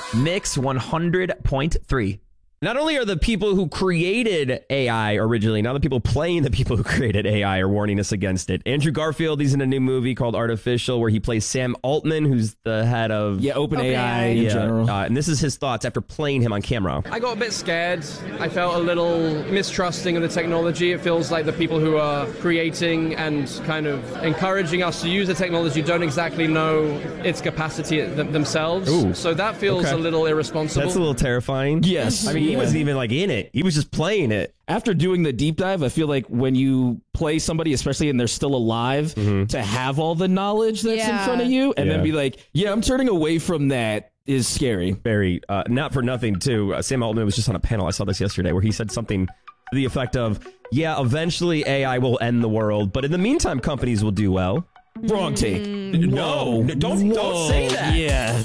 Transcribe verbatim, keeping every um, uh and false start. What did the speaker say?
Mix one hundred point three. Not only are the people who created A I originally, now the people playing the people who created A I are warning us against it. Andrew Garfield, he's in a new movie called Artificial, where he plays Sam Altman, who's the head of yeah OpenAI in yeah, general. Uh, and this is his thoughts after playing him on camera. I got a bit scared. I felt a little mistrusting of the technology. It feels like the people who are creating and kind of encouraging us to use the technology don't exactly know its capacity th- themselves. Ooh, so that feels okay. a little irresponsible. That's a little terrifying. Yes. I mean, he wasn't even like in it. He was just playing it. After doing the deep dive, I feel like when you play somebody, especially and they're still alive, mm-hmm. to have all the knowledge that's yeah. in front of you and yeah. then be like, yeah, I'm turning away from that is scary. Very, uh, not for nothing, too. Uh, Sam Altman was just on a panel. I saw this yesterday where he said something to the effect of, yeah, eventually A I will end the world, but in the meantime, companies will do well. Wrong take. No, no don't, Whoa. don't say that. Yeah.